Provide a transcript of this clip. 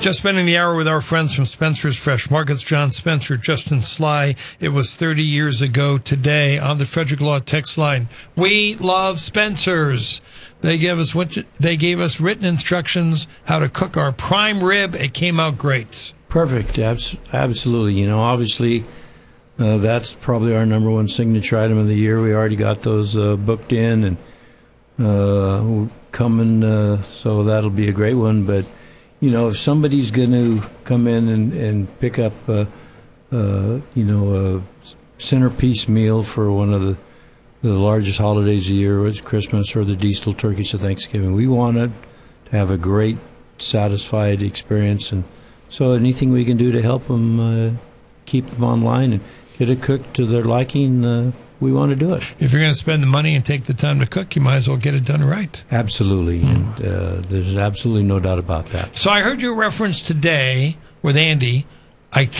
Just spending the hour with our friends from Spencer's Fresh Markets, John Spencer, Justin Sly. It was 30 years ago today on the Frederick Law text line. We love Spencer's. They gave us written instructions how to cook our prime rib. It came out great. Perfect. Absolutely. Obviously, that's probably our number one signature item of the year. We already got those booked in and coming, so that'll be a great one. But if somebody's going to come in and pick up, a centerpiece meal for one of the largest holidays of the year, whether it's Christmas or the diesel turkeys of Thanksgiving, we want to have a great, satisfied experience. And so anything we can do to help them keep them online and get it cooked to their liking, we want to do it. If you're going to spend the money and take the time to cook, you might as well get it done right. Absolutely, and there's absolutely no doubt about that. So I heard your reference today with Andy. I